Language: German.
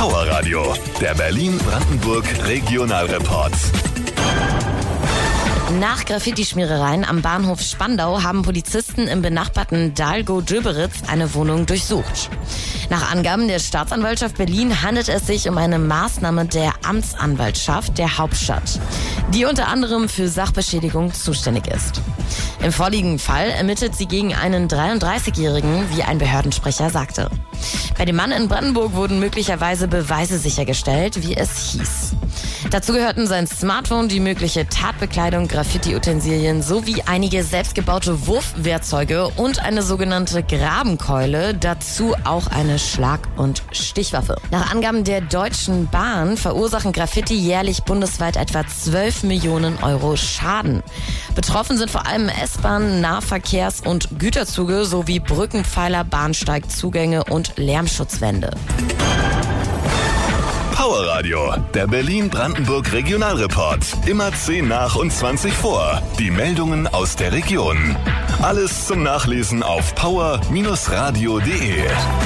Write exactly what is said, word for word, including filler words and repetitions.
Power Radio, der Berlin-Brandenburg Regionalreport. Nach Graffiti-Schmierereien am Bahnhof Spandau haben Polizisten im benachbarten Dalgo-Döberitz eine Wohnung durchsucht. Nach Angaben der Staatsanwaltschaft Berlin handelt es sich um eine Maßnahme der Amtsanwaltschaft der Hauptstadt, die unter anderem für Sachbeschädigung zuständig ist. Im vorliegenden Fall ermittelt sie gegen einen dreiunddreißigjährigen, wie ein Behördensprecher sagte. Bei dem Mann in Brandenburg wurden möglicherweise Beweise sichergestellt, wie es hieß. Dazu gehörten sein Smartphone, die mögliche Tatbekleidung, Graffiti-Utensilien sowie einige selbstgebaute Wurfwerkzeuge und eine sogenannte Grabenkeule, dazu auch eine Schlag- und Stichwaffe. Nach Angaben der Deutschen Bahn verursachen Graffiti jährlich bundesweit etwa zwölf Millionen Euro Schaden. Betroffen sind vor allem S-Bahn, Nahverkehrs- und Güterzüge sowie Brückenpfeiler, Bahnsteigzugänge und Lärmschutzwände. Power Radio, der Berlin-Brandenburg Regionalreport. Immer zehn nach und zwanzig vor. Die Meldungen aus der Region. Alles zum Nachlesen auf power Bindestrich radio punkt de.